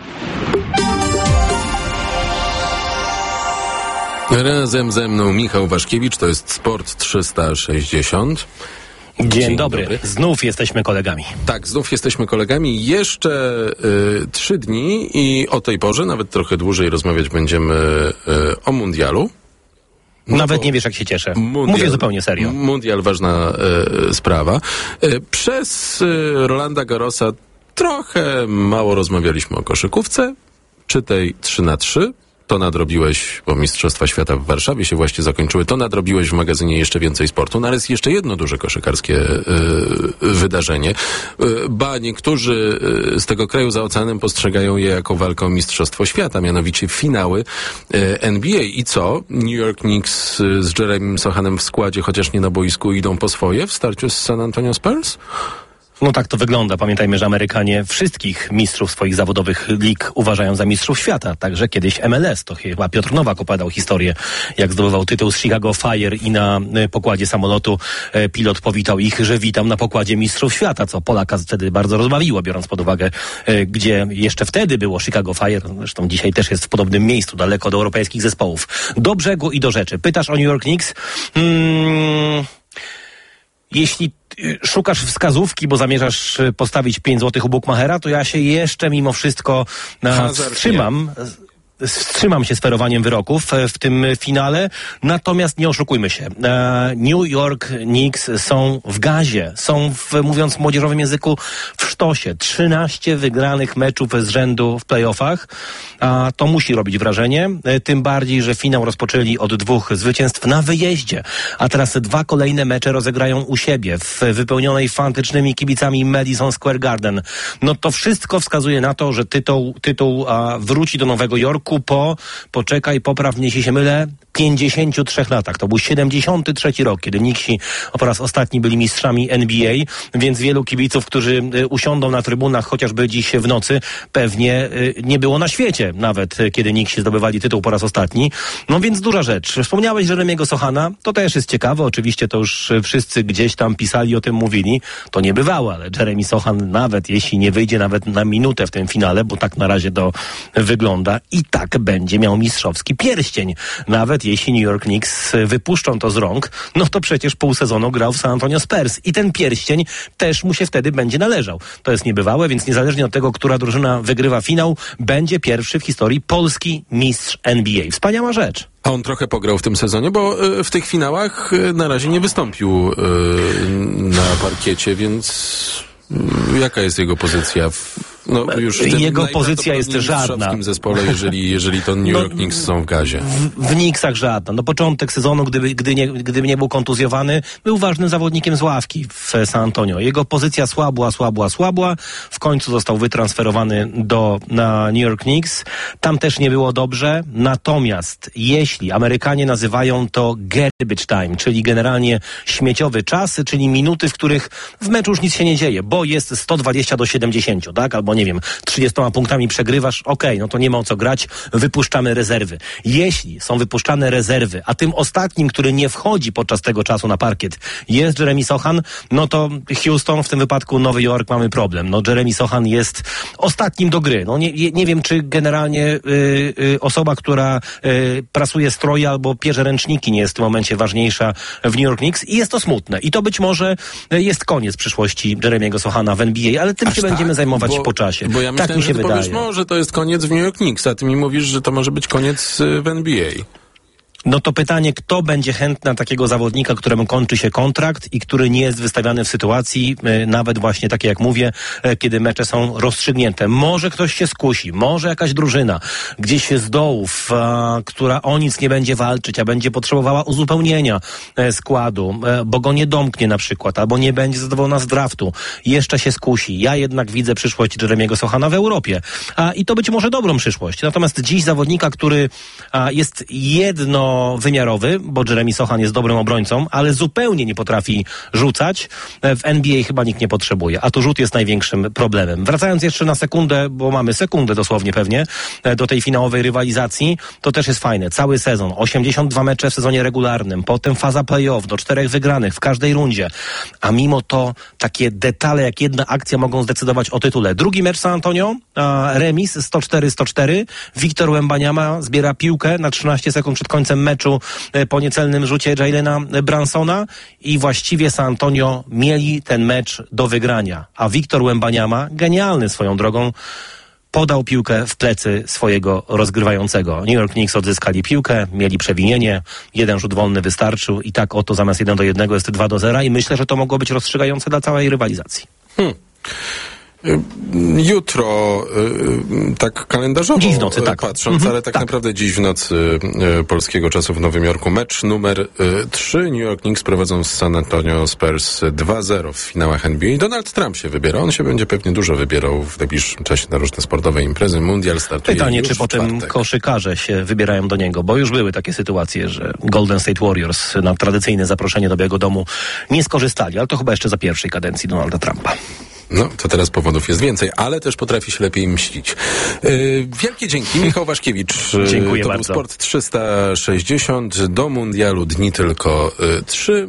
Razem ze mną Michał Waszkiewicz, to jest Sport 360. Dzień dobry. Znów jesteśmy kolegami. Tak, znów jesteśmy kolegami. Jeszcze 3 dni i o tej porze, nawet trochę dłużej, rozmawiać będziemy o mundialu. Nawet nie wiesz, jak się cieszę. Mówię zupełnie serio. Mundial, ważna sprawa. Przez Rolanda Garrosa trochę mało rozmawialiśmy o koszykówce, czy tej 3x3. To nadrobiłeś, bo Mistrzostwa Świata w Warszawie się właśnie zakończyły, to nadrobiłeś w magazynie Jeszcze Więcej Sportu. No ale jest jeszcze jedno duże koszykarskie wydarzenie. Niektórzy z tego kraju za oceanem postrzegają je jako walkę o Mistrzostwo Świata, mianowicie finały NBA. I co? New York Knicks z Jeremym Sochanem w składzie, chociaż nie na boisku, idą po swoje w starciu z San Antonio Spurs? No tak to wygląda. Pamiętajmy, że Amerykanie wszystkich mistrzów swoich zawodowych lig uważają za mistrzów świata. Także kiedyś MLS, to chyba Piotr Nowak opowiadał historię, jak zdobywał tytuł z Chicago Fire i na pokładzie samolotu pilot powitał ich, że witam na pokładzie mistrzów świata, co Polaka wtedy bardzo rozbawiło, biorąc pod uwagę, gdzie jeszcze wtedy było Chicago Fire. Zresztą dzisiaj też jest w podobnym miejscu, daleko od europejskich zespołów. Do brzegu i do rzeczy. Pytasz o New York Knicks? Jeśli szukasz wskazówki, bo zamierzasz postawić 5 złotych u Bukmachera, to ja się jeszcze mimo wszystko wstrzymam. wstrzymam się z ferowaniem wyroków w tym finale, natomiast nie oszukujmy się. New York Knicks są w gazie, są mówiąc w młodzieżowym języku, w sztosie. 13 wygranych meczów z rzędu w playoffach, a to musi robić wrażenie, tym bardziej, że finał rozpoczęli od 2 zwycięstw na wyjeździe, a teraz 2 kolejne mecze rozegrają u siebie w wypełnionej fantastycznymi kibicami Madison Square Garden. No to wszystko wskazuje na to, że tytuł wróci do Nowego Jorku poczekaj, popraw mnie, jeśli się mylę, 53 latach. To był 73 rok, kiedy Knicksi po raz ostatni byli mistrzami NBA, więc wielu kibiców, którzy usiądą na trybunach chociażby dziś w nocy, pewnie nie było na świecie nawet, kiedy Knicksi zdobywali tytuł po raz ostatni. No więc duża rzecz. Wspomniałeś Jeremiego Sochana, to też jest ciekawe, oczywiście to już wszyscy gdzieś tam pisali, o tym mówili, to nie bywało, ale Jeremy Sochan nawet jeśli nie wyjdzie nawet na minutę w tym finale, bo tak na razie to wygląda, i tak będzie miał mistrzowski pierścień. Nawet jeśli New York Knicks wypuszczą to z rąk, no to przecież pół sezonu grał w San Antonio Spurs i ten pierścień też mu się wtedy będzie należał. To jest niebywałe, więc niezależnie od tego, która drużyna wygrywa finał, będzie pierwszy w historii polski mistrz NBA. Wspaniała rzecz. A on trochę pograł w tym sezonie, bo w tych finałach na razie nie wystąpił na parkiecie, więc jaka jest jego pozycja? Jego pozycja jest żadna. W tym zespole, jeżeli to New York Knicks są w gazie. W Knicksach żadna. No początek sezonu, gdyby nie był kontuzjowany, był ważnym zawodnikiem z ławki w San Antonio. Jego pozycja słabła. W końcu został wytransferowany na New York Knicks. Tam też nie było dobrze. Natomiast jeśli Amerykanie nazywają to garbage time, czyli generalnie śmieciowy czas, czyli minuty, w których w meczu już nic się nie dzieje, bo jest 120-70, tak? Albo nie wiem, 30 punktami przegrywasz, no to nie ma o co grać, wypuszczamy rezerwy. Jeśli są wypuszczane rezerwy, a tym ostatnim, który nie wchodzi podczas tego czasu na parkiet, jest Jeremy Sochan, no to Houston, w tym wypadku Nowy Jork, mamy problem. No Jeremy Sochan jest ostatnim do gry. No nie wiem, czy generalnie osoba, która prasuje stroje albo pierze ręczniki, nie jest w tym momencie ważniejsza w New York Knicks i jest to smutne. I to być może jest koniec przyszłości Jeremiego Sochana w NBA, ale tym się będziemy zajmować po czasie. Bo ja myślałem, tak mi się że ty powiesz, może to jest koniec w New York Knicks, a ty mi mówisz, że to może być koniec w NBA. No to pytanie, kto będzie chętny na takiego zawodnika, któremu kończy się kontrakt i który nie jest wystawiany w sytuacji, nawet właśnie takie jak mówię, kiedy mecze są rozstrzygnięte. Może ktoś się skusi, może jakaś drużyna gdzieś z dołów, która o nic nie będzie walczyć, a będzie potrzebowała uzupełnienia składu, bo go nie domknie na przykład, albo nie będzie zadowolona z draftu, jeszcze się skusi. Ja jednak widzę przyszłość Jeremiego Sochana w Europie. I to być może dobrą przyszłość. Natomiast dziś zawodnika, który jest wymiarowy, bo Jeremy Sochan jest dobrym obrońcą, ale zupełnie nie potrafi rzucać. W NBA chyba nikt nie potrzebuje, a tu rzut jest największym problemem. Wracając jeszcze na sekundę, bo mamy sekundę dosłownie pewnie, do tej finałowej rywalizacji, to też jest fajne. Cały sezon, 82 mecze w sezonie regularnym, potem faza play-off, do 4 wygranych w każdej rundzie, a mimo to takie detale jak jedna akcja mogą zdecydować o tytule. Drugi mecz San Antonio, remis 104-104, Victor Wembanyama zbiera piłkę na 13 sekund przed końcem meczu po niecelnym rzucie Jalena Bransona i właściwie San Antonio mieli ten mecz do wygrania. A Victor Wembanyama, genialny swoją drogą, podał piłkę w plecy swojego rozgrywającego. New York Knicks odzyskali piłkę, mieli przewinienie, jeden rzut wolny wystarczył i tak oto zamiast 1-1 jest 2-0 i myślę, że to mogło być rozstrzygające dla całej rywalizacji. Jutro, tak kalendarzowo dziś w nocy, tak. Patrząc, ale tak naprawdę dziś w nocy polskiego czasu w Nowym Jorku mecz numer 3. New York Knicks prowadzą z San Antonio Spurs 2-0 w finałach NBA. Donald Trump się wybiera. On się będzie pewnie dużo wybierał w najbliższym czasie na różne sportowe imprezy. Mundial startuje Pytanie, już czy potem koszykarze się wybierają do niego, bo już były takie sytuacje, że Golden State Warriors na tradycyjne zaproszenie do Białego Domu nie skorzystali, ale to chyba jeszcze za pierwszej kadencji Donalda Trumpa. No, to teraz powodów jest więcej, ale też potrafi się lepiej mścić. Wielkie dzięki. Michał Waszkiewicz. Dziękuję to bardzo. był Sport 360. Do mundialu dni tylko 3.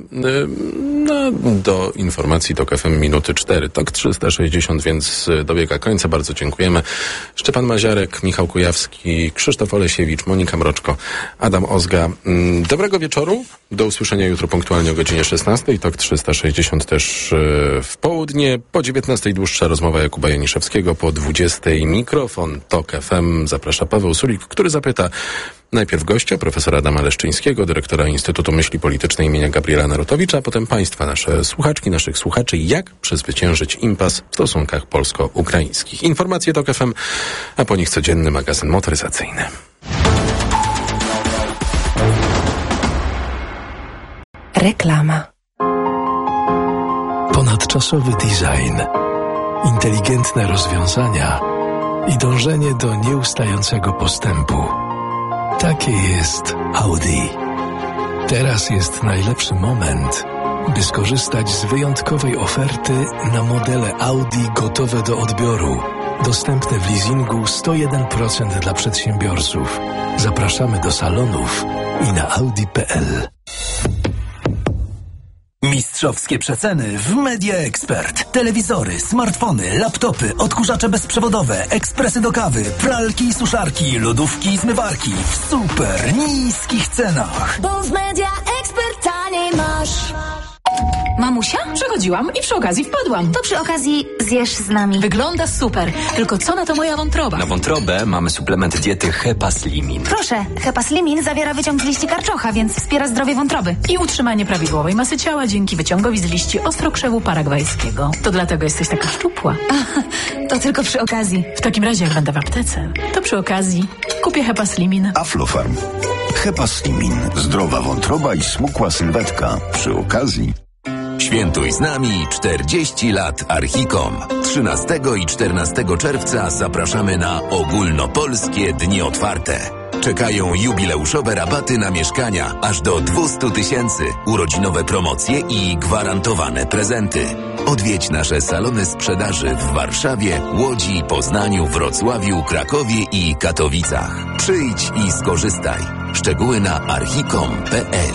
Do informacji TOK FM minuty 4. TOK 360, więc dobiega końca. Bardzo dziękujemy. Szczepan Maziarek, Michał Kujawski, Krzysztof Olesiewicz, Monika Mroczko, Adam Ozga. Dobrego wieczoru. Do usłyszenia jutro punktualnie o godzinie 16. TOK 360 też w południe. Po 19 19:00 dłuższa rozmowa Jakuba Janiszewskiego, po 20:00 mikrofon TOK FM. Zaprasza Paweł Sulik, który zapyta najpierw gościa, profesora Adama Leszczyńskiego, dyrektora Instytutu Myśli Politycznej imienia Gabriela Narutowicza, a potem państwa, nasze słuchaczki, naszych słuchaczy, jak przezwyciężyć impas w stosunkach polsko-ukraińskich. Informacje TOK FM, a po nich codzienny magazyn motoryzacyjny. Reklama. Ponadczasowy design, inteligentne rozwiązania i dążenie do nieustającego postępu. Takie jest Audi. Teraz jest najlepszy moment, by skorzystać z wyjątkowej oferty na modele Audi gotowe do odbioru. Dostępne w leasingu 101% dla przedsiębiorców. Zapraszamy do salonów i na audi.pl. Mistrzowskie przeceny w Media Expert. Telewizory, smartfony, laptopy, odkurzacze bezprzewodowe, ekspresy do kawy, pralki i suszarki, lodówki i zmywarki w super niskich cenach. Bo w Media Expert taniej masz. Mamusia? Przechodziłam i przy okazji wpadłam. To przy okazji zjesz z nami. Wygląda super, tylko co na to moja wątroba? Na wątrobę mamy suplement diety Hepaslimin. Proszę, Hepaslimin zawiera wyciąg z liści karczocha, więc wspiera zdrowie wątroby. I utrzymanie prawidłowej masy ciała dzięki wyciągowi z liści ostrokrzewu paragwajskiego. To dlatego jesteś taka szczupła. To tylko przy okazji. W takim razie jak będę w aptece, to przy okazji kupię Hepaslimin. Aflofarm. Hepaslimin. Zdrowa wątroba i smukła sylwetka. Przy okazji. Świętuj z nami 40 lat Archicom. 13 i 14 czerwca zapraszamy na ogólnopolskie dni otwarte. Czekają jubileuszowe rabaty na mieszkania aż do 200 000, urodzinowe promocje i gwarantowane prezenty. Odwiedź nasze salony sprzedaży w Warszawie, Łodzi, Poznaniu, Wrocławiu, Krakowie i Katowicach. Przyjdź i skorzystaj. Szczegóły na archicom.pl.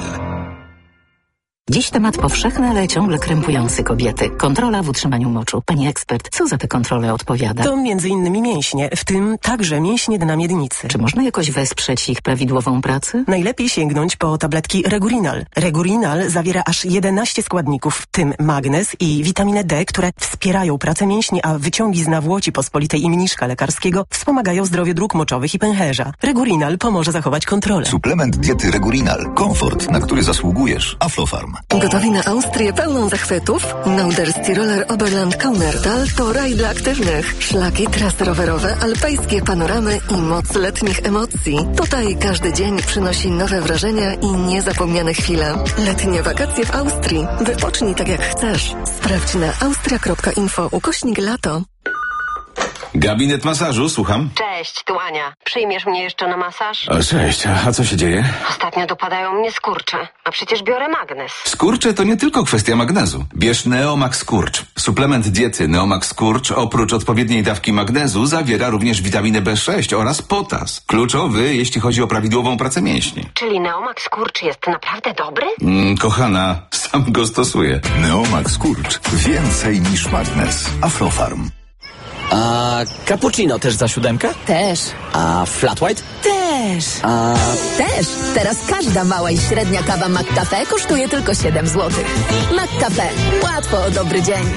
Dziś temat powszechny, ale ciągle krępujący kobiety. Kontrola w utrzymaniu moczu. Pani ekspert, co za tę kontrolę odpowiada? To m.in. mięśnie, w tym także mięśnie dna miednicy. Czy można jakoś wesprzeć ich prawidłową pracę? Najlepiej sięgnąć po tabletki Regurinal. Regurinal zawiera aż 11 składników, w tym magnez i witaminę D, które wspierają pracę mięśni, a wyciągi z nawłoci pospolitej i mniszka lekarskiego wspomagają zdrowie dróg moczowych i pęcherza. Regurinal pomoże zachować kontrolę. Suplement diety Regurinal. Komfort, na który zasługujesz. Aflofarm. Gotowi na Austrię pełną zachwytów? Norderstiroller Oberland Kaunertal to raj dla aktywnych. Szlaki, trasy rowerowe, alpejskie panoramy i moc letnich emocji. Tutaj każdy dzień przynosi nowe wrażenia i niezapomniane chwile. Letnie wakacje w Austrii. Wypocznij tak jak chcesz. Sprawdź na austria.info/lato. Gabinet masażu, słucham. Cześć, tu Ania. Przyjmiesz mnie jeszcze na masaż? O, cześć, a co się dzieje? Ostatnio dopadają mnie skurcze, a przecież biorę magnez. Skurcze to nie tylko kwestia magnezu. Bierz Neomax Skurcz. Suplement diety Neomax Skurcz oprócz odpowiedniej dawki magnezu zawiera również witaminę B6 oraz potas. Kluczowy, jeśli chodzi o prawidłową pracę mięśni. Czyli Neomax Skurcz jest naprawdę dobry? Kochana, sam go stosuję. Neomax Skurcz. Więcej niż magnez. Aflofarm. A cappuccino też za 7? Też. A flat white? Też. A... Też. Teraz każda mała i średnia kawa McCafe kosztuje tylko 7 zł. McCafe. Łatwo o dobry dzień.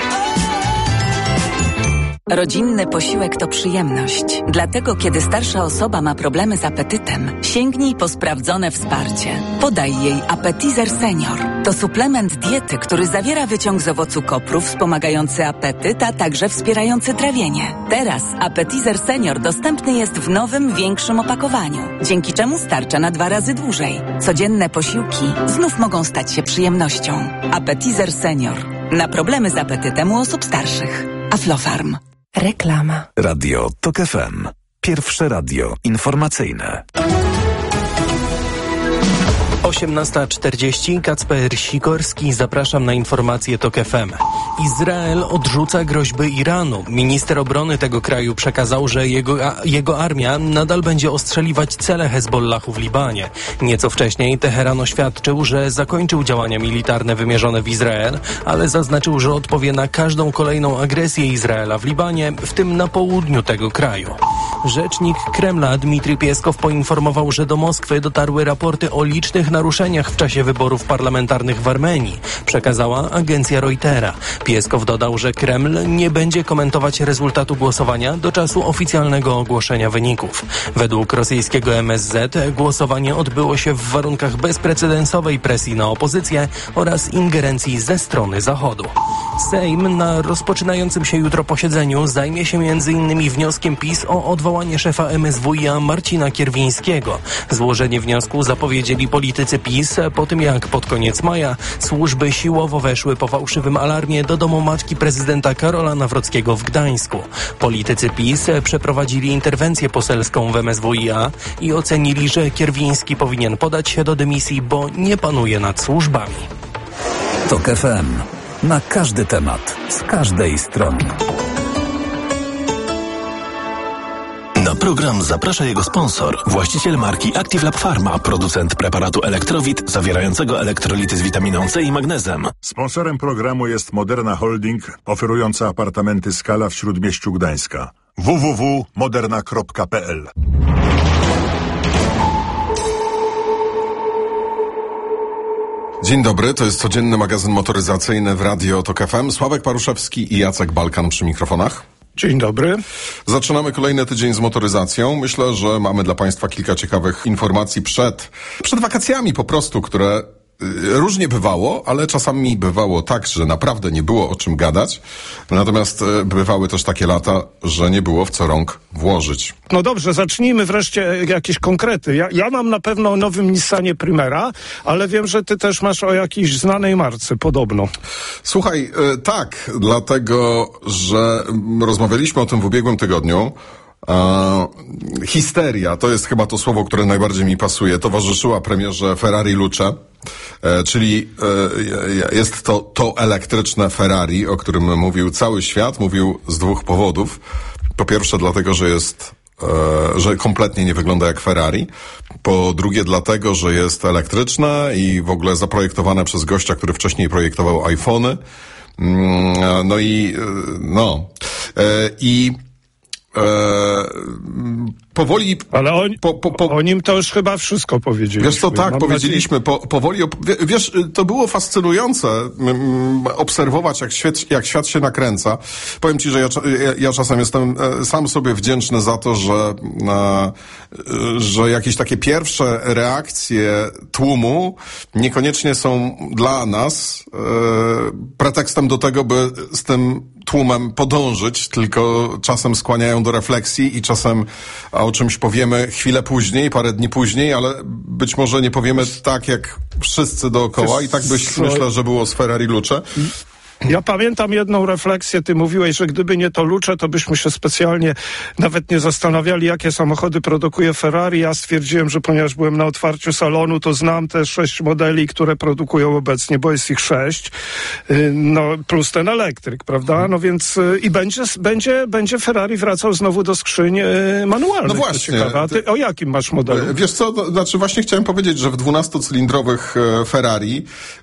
Rodzinny posiłek to przyjemność. Dlatego, kiedy starsza osoba ma problemy z apetytem, sięgnij po sprawdzone wsparcie. Podaj jej Appetizer Senior. To suplement diety, który zawiera wyciąg z owocu kopru wspomagający apetyt, a także wspierający trawienie. Teraz Appetizer Senior dostępny jest w nowym, większym opakowaniu, dzięki czemu starcza na 2 razy dłużej. Codzienne posiłki znów mogą stać się przyjemnością. Appetizer Senior. Na problemy z apetytem u osób starszych. Aflofarm. Reklama. Radio TOK FM. Pierwsze radio informacyjne. 18:40. Kacper Sikorski. Zapraszam na informacje TOK FM. Izrael odrzuca groźby Iranu. Minister obrony tego kraju przekazał, że jego armia nadal będzie ostrzeliwać cele Hezbollahu w Libanie. Nieco wcześniej Teheran oświadczył, że zakończył działania militarne wymierzone w Izrael, ale zaznaczył, że odpowie na każdą kolejną agresję Izraela w Libanie, w tym na południu tego kraju. Rzecznik Kremla Dmitrij Pieskow poinformował, że do Moskwy dotarły raporty o licznych naruszeniach w czasie wyborów parlamentarnych w Armenii, przekazała agencja Reutera. Pieskow dodał, że Kreml nie będzie komentować rezultatu głosowania do czasu oficjalnego ogłoszenia wyników. Według rosyjskiego MSZ głosowanie odbyło się w warunkach bezprecedensowej presji na opozycję oraz ingerencji ze strony Zachodu. Sejm na rozpoczynającym się jutro posiedzeniu zajmie się m.in. wnioskiem PiS o odwołanie szefa MSWiA Marcina Kierwińskiego. Złożenie wniosku zapowiedzieli politycy PiS po tym, jak pod koniec maja służby siłowo weszły po fałszywym alarmie do domu matki prezydenta Karola Nawrockiego w Gdańsku. Politycy PiS przeprowadzili interwencję poselską w MSWiA i ocenili, że Kierwiński powinien podać się do dymisji, bo nie panuje nad służbami. TOK FM. Na każdy temat, z każdej strony. Na program zaprasza jego sponsor, właściciel marki Active Lab Pharma, producent preparatu Elektrowit zawierającego elektrolity z witaminą C i magnezem. Sponsorem programu jest Moderna Holding, oferująca apartamenty Skala w Śródmieściu Gdańska. www.moderna.pl. Dzień dobry, to jest codzienny magazyn motoryzacyjny w Radio TOK FM. Sławek Paruszewski i Jacek Balkan przy mikrofonach. Dzień dobry. Zaczynamy kolejny tydzień z motoryzacją. Myślę, że mamy dla Państwa kilka ciekawych informacji przed wakacjami po prostu, które różnie bywało, ale czasami bywało tak, że naprawdę nie było o czym gadać. Natomiast bywały też takie lata, że nie było w co rąk włożyć. No dobrze, zacznijmy wreszcie jakieś konkrety. Ja mam na pewno o nowym Nissanie Primera, ale wiem, że ty też masz o jakiejś znanej marce, podobno. Słuchaj, tak, dlatego, że rozmawialiśmy o tym w ubiegłym tygodniu. Histeria, to jest chyba to słowo, które najbardziej mi pasuje, towarzyszyła premierze Ferrari Luce, czyli jest to elektryczne Ferrari, o którym mówił cały świat, mówił z dwóch powodów. Po pierwsze dlatego, że kompletnie nie wygląda jak Ferrari. Po drugie dlatego, że jest elektryczne i w ogóle zaprojektowane przez gościa, który wcześniej projektował iPhony. Powoli... Ale o nim to już chyba wszystko powiedzieliśmy. Wiesz co, tak, powiedzieliśmy. Powoli, wiesz, to było fascynujące obserwować, jak świat się nakręca. Powiem ci, że ja czasem jestem sam sobie wdzięczny za to, że jakieś takie pierwsze reakcje tłumu niekoniecznie są dla nas pretekstem do tego, by z tym tłumem podążyć, tylko czasem skłaniają do refleksji i czasem o czymś powiemy chwilę później, parę dni później, ale być może nie powiemy tak jak wszyscy dookoła i tak myślę, że było z Ferrari Luce. Ja pamiętam jedną refleksję, ty mówiłeś, że gdyby nie to Luce, to byśmy się specjalnie nawet nie zastanawiali, jakie samochody produkuje Ferrari. Ja stwierdziłem, że ponieważ byłem na otwarciu salonu, to znam te 6 modeli, które produkują obecnie, bo jest ich 6, no plus ten elektryk, prawda? No więc i będzie Ferrari wracał znowu do skrzyń manualnych. No właśnie. A ty o jakim masz modelu? Wiesz co, znaczy właśnie chciałem powiedzieć, że w 12-cylindrowych Ferrari